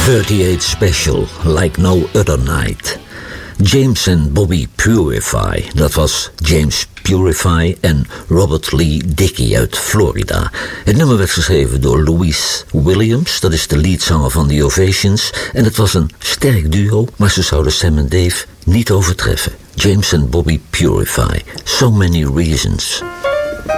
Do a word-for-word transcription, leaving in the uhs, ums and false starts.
thirty-eight Special, Like No Other Night. James en Bobby Purify, dat was James Purify en Robert Lee Dickey uit Florida. Het nummer werd geschreven door Louise Williams, dat is de leadzanger van The Ovations. En het was een sterk duo, maar ze zouden Sam en Dave niet overtreffen. James en Bobby Purify, So Many Reasons.